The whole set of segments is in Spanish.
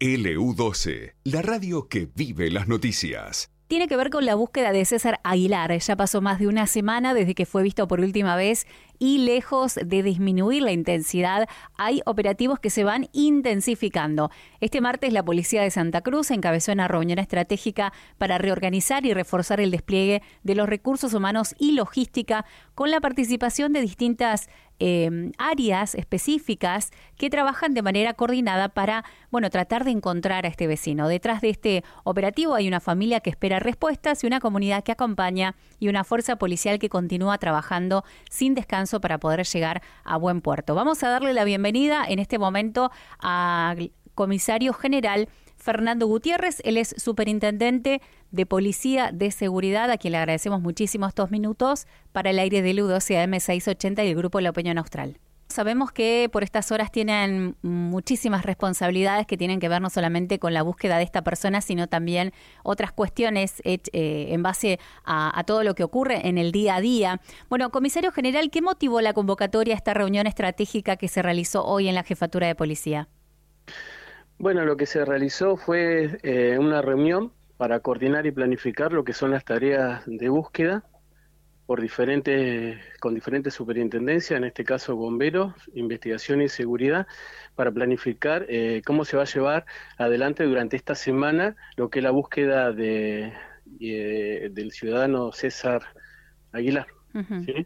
LU12, la radio que vive las noticias. Tiene que ver con la búsqueda de César Aguilar. Ya pasó más de una semana desde que fue visto por última vez y lejos de disminuir la intensidad, hay operativos que se van intensificando. Este martes la Policía de Santa Cruz encabezó una reunión estratégica para reorganizar y reforzar el despliegue de los recursos humanos y logística con la participación de distintas áreas específicas que trabajan de manera coordinada para, tratar de encontrar a este vecino. Detrás de este operativo hay una familia que espera respuestas y una comunidad que acompaña y una fuerza policial que continúa trabajando sin descanso para poder llegar a buen puerto. Vamos a darle la bienvenida en este momento al comisario general Fernando Gutiérrez. Él es superintendente de Policía de Seguridad, a quien le agradecemos muchísimo estos minutos para el aire de LU12 AM 680 y el Grupo La Opinión Austral. Sabemos que por estas horas tienen muchísimas responsabilidades que tienen que ver no solamente con la búsqueda de esta persona, sino también otras cuestiones en base a todo lo que ocurre en el día a día. Bueno, comisario general, ¿qué motivó la convocatoria a esta reunión estratégica que se realizó hoy en la Jefatura de Policía? Bueno, lo que se realizó fue una reunión para coordinar y planificar lo que son las tareas de búsqueda con diferentes superintendencias, en este caso bomberos, investigación y seguridad, para planificar cómo se va a llevar adelante durante esta semana lo que es la búsqueda del ciudadano César Aguilar. Uh-huh. ¿Sí?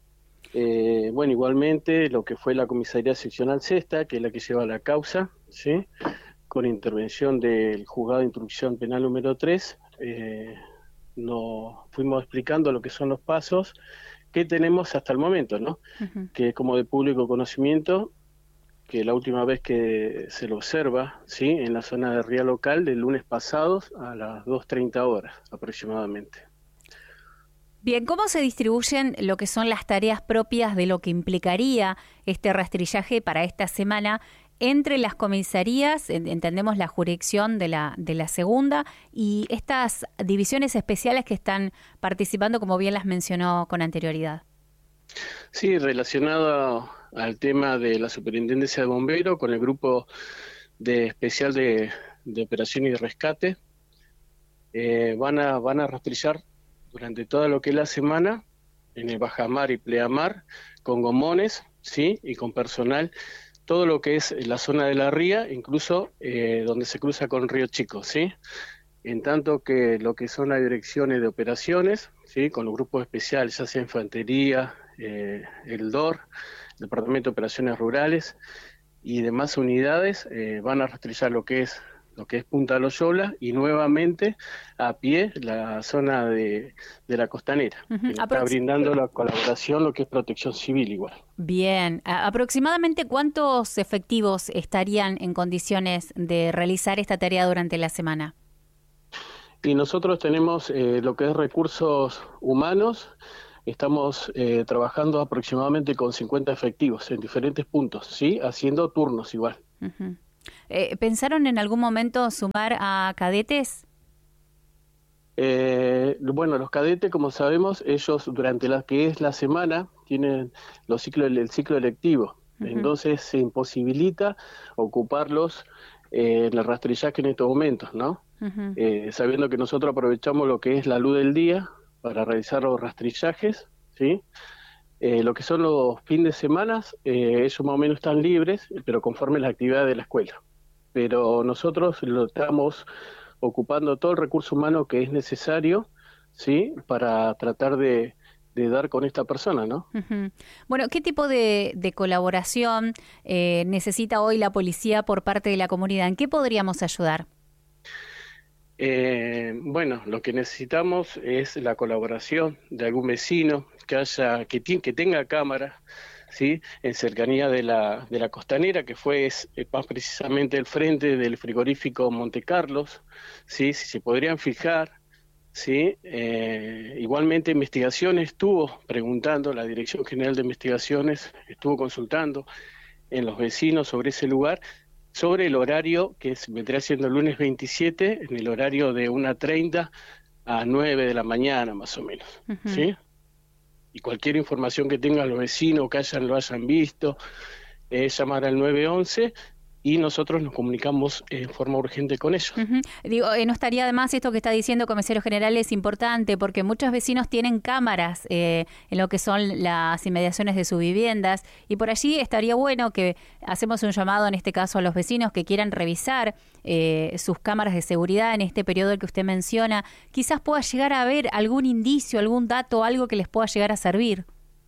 Igualmente lo que fue la comisaría seccional sexta, que es la que lleva la causa, ¿sí?, con intervención del juzgado de instrucción penal número 3, nos fuimos explicando lo que son los pasos que tenemos hasta el momento, ¿no? Uh-huh. Que es como de público conocimiento, que la última vez que se lo observa, ¿sí?, en la zona de Ría Local, del lunes pasados a las 2:30 horas aproximadamente. Bien, ¿cómo se distribuyen lo que son las tareas propias de lo que implicaría este rastrillaje para esta semana entre las comisarías? Entendemos la jurisdicción de la segunda y estas divisiones especiales que están participando, como bien las mencionó con anterioridad. Sí, relacionado al tema de la Superintendencia de Bomberos con el grupo especial de operación y rescate, van a rastrillar durante toda lo que es la semana en el bajamar y pleamar con gomones, sí, y con personal, todo lo que es la zona de la ría, incluso donde se cruza con Río Chico, sí, en tanto que lo que son las direcciones de operaciones, sí, con los grupos especiales, ya sea infantería, el DOR, Departamento de Operaciones Rurales y demás unidades, van a rastrillar lo que es Punta Loyola y nuevamente a pie la zona de la costanera. Uh-huh. Está brindando la colaboración lo que es protección civil igual. Bien, aproximadamente ¿cuántos efectivos estarían en condiciones de realizar esta tarea durante la semana? Y nosotros tenemos lo que es recursos humanos, estamos trabajando aproximadamente con 50 efectivos en diferentes puntos, ¿sí?, haciendo turnos igual. Uh-huh. ¿Pensaron en algún momento sumar a cadetes? Los cadetes, como sabemos, ellos durante la que es la semana tienen el ciclo electivo. Uh-huh. Entonces se imposibilita ocuparlos en el rastrillaje en estos momentos, ¿no? Uh-huh. Sabiendo que nosotros aprovechamos lo que es la luz del día para realizar los rastrillajes, ¿sí? Lo que son los fines de semana, ellos más o menos están libres, pero conforme la actividad de la escuela. Pero nosotros lo estamos ocupando todo el recurso humano que es necesario, ¿sí?, para tratar de dar con esta persona, ¿no? Uh-huh. Bueno, ¿qué tipo de colaboración necesita hoy la policía por parte de la comunidad? ¿En qué podríamos ayudar? Lo que necesitamos es la colaboración de algún vecino que tenga cámara, ¿sí?, en cercanía de la costanera, que fue más precisamente el frente del frigorífico Monte Carlos, ¿sí?, si se podrían fijar, ¿sí? Igualmente Investigaciones estuvo preguntando, la Dirección General de Investigaciones estuvo consultando en los vecinos sobre ese lugar, sobre el horario que vendría siendo el lunes 27, en el horario de 1:30 a 9 de la mañana más o menos, uh-huh. ¿Sí? Y cualquier información que tengan los vecinos, que lo hayan visto, llamar al 911 y nosotros nos comunicamos en forma urgente con ellos. Digo, no estaría de más esto que está diciendo, comisario general, es importante porque muchos vecinos tienen cámaras en lo que son las inmediaciones de sus viviendas, y por allí estaría bueno que hacemos un llamado en este caso a los vecinos que quieran revisar sus cámaras de seguridad en este periodo que usted menciona. Quizás pueda llegar a haber algún indicio, algún dato, algo que les pueda llegar a servir.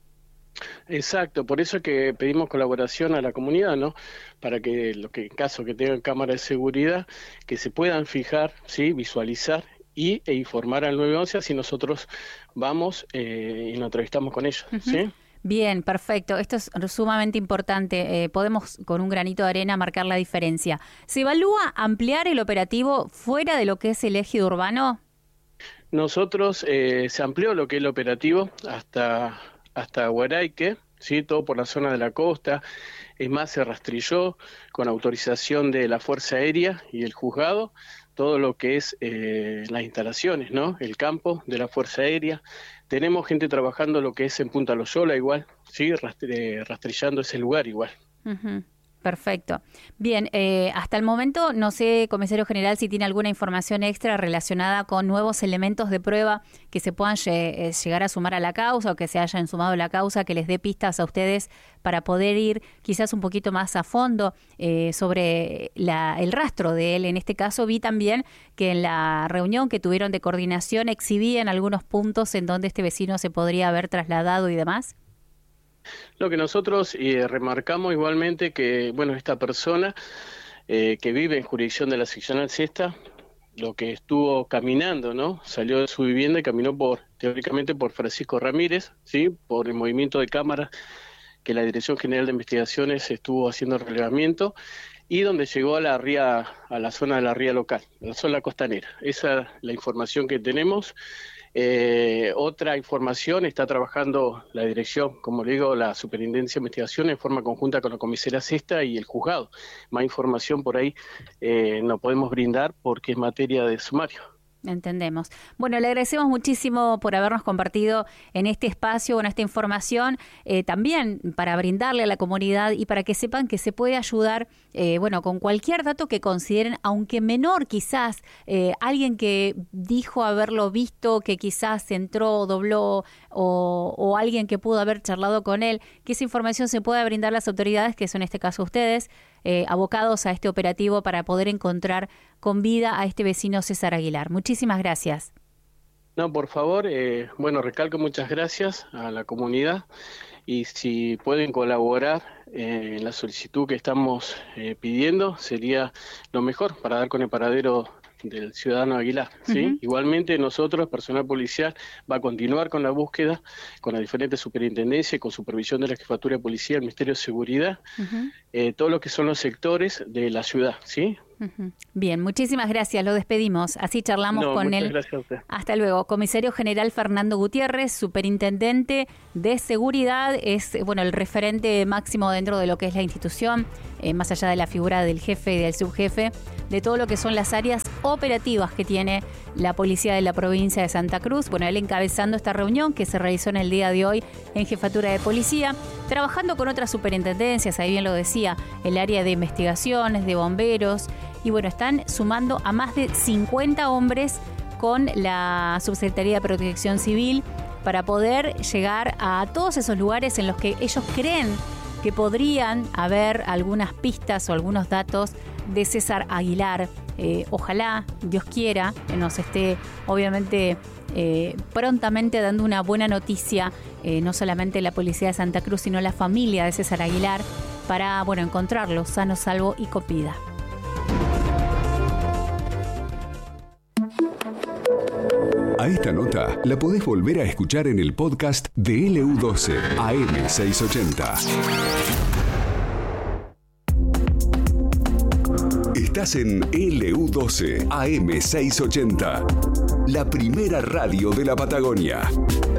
Exacto, por eso es que pedimos colaboración a la comunidad, ¿no? Para que en caso que tengan cámaras de seguridad, que se puedan fijar, ¿sí? Visualizar e informar al 911, así nosotros vamos y nos entrevistamos con ellos, ¿sí? Bien, perfecto. Esto es sumamente importante. Podemos con un granito de arena marcar la diferencia. ¿Se evalúa ampliar el operativo fuera de lo que es el ejido urbano? Nosotros se amplió lo que es el operativo hasta Huaraique, ¿sí? Todo por la zona de la costa. Es más, se rastrilló con autorización de la Fuerza Aérea y el juzgado todo lo que es las instalaciones, ¿no? El campo de la Fuerza Aérea. Tenemos gente trabajando lo que es en Punta Loyola igual, ¿sí? Rastrillando ese lugar igual. Perfecto. Bien, hasta el momento no sé, comisario general, si tiene alguna información extra relacionada con nuevos elementos de prueba que se puedan llegar a sumar a la causa o que se hayan sumado a la causa, que les dé pistas a ustedes para poder ir quizás un poquito más a fondo sobre el rastro de él. En este caso vi también que en la reunión que tuvieron de coordinación exhibían algunos puntos en donde este vecino se podría haber trasladado y demás. Lo que nosotros remarcamos igualmente que, bueno, esta persona que vive en jurisdicción de la seccional sexta, lo que estuvo caminando, ¿no? Salió de su vivienda y caminó teóricamente por Francisco Ramírez, ¿sí? Por el movimiento de cámaras que la Dirección General de Investigaciones estuvo haciendo relevamiento, y donde llegó a la zona de la ría local, la zona costanera. Esa es la información que tenemos. Otra información, está trabajando la dirección, como le digo, la Superintendencia de Investigación en forma conjunta con la comisaría sexta y el juzgado. Más información por ahí no podemos brindar porque es materia de sumario. Entendemos. Bueno, le agradecemos muchísimo por habernos compartido en este espacio, esta información, también para brindarle a la comunidad y para que sepan que se puede ayudar, con cualquier dato que consideren, aunque menor quizás, alguien que dijo haberlo visto, que quizás entró, dobló, o alguien que pudo haber charlado con él, que esa información se pueda brindar a las autoridades, que son en este caso ustedes, abocados a este operativo para poder encontrar con vida a este vecino César Aguilar. Muchísimas gracias. No, por favor, recalco muchas gracias a la comunidad, y si pueden colaborar en la solicitud que estamos pidiendo, sería lo mejor para dar con el paradero del ciudadano Aguilar, ¿sí? Igualmente nosotros, personal policial, va a continuar con la búsqueda con las diferentes superintendencias, con supervisión de la Jefatura de Policía, el Ministerio de Seguridad, todo lo que son los sectores de la ciudad, ¿sí? Bien, muchísimas gracias, lo despedimos. Así charlamos con él. Gracias a usted. Hasta luego. Comisario General Fernando Gutiérrez, superintendente de seguridad, es el referente máximo dentro de lo que es la institución, más allá de la figura del jefe y del subjefe, de todo lo que son las áreas operativas que tiene la policía de la provincia de Santa Cruz. Él encabezando esta reunión que se realizó en el día de hoy en Jefatura de Policía, trabajando con otras superintendencias, ahí bien lo decía, el área de investigaciones, de bomberos, y están sumando a más de 50 hombres con la Subsecretaría de Protección Civil para poder llegar a todos esos lugares en los que ellos creen que podrían haber algunas pistas o algunos datos de César Aguilar. Ojalá, Dios quiera, que nos esté obviamente prontamente dando una buena noticia, no solamente la policía de Santa Cruz, sino la familia de César Aguilar, para encontrarlo sano, salvo y con vida. A esta nota la podés volver a escuchar en el podcast de LU12 AM680. Estás en LU12 AM680, la primera radio de la Patagonia.